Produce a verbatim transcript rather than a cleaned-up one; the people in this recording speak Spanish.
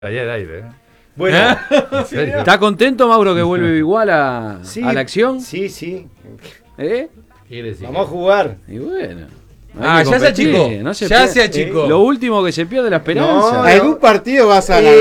Ayer aire, ¿eh? Bueno, ¿En serio? ¿Está contento, Mauro, que vuelve igual a, sí, a la acción? Sí, sí. ¿Eh? ¿Qué quiere decir? Vamos a jugar. Y bueno. hay Ah, que ya se competir, achicó. no se Ya pierde. se achicó. Lo último que se pierde es la esperanza. No, Algún partido vas a Eh, ganar.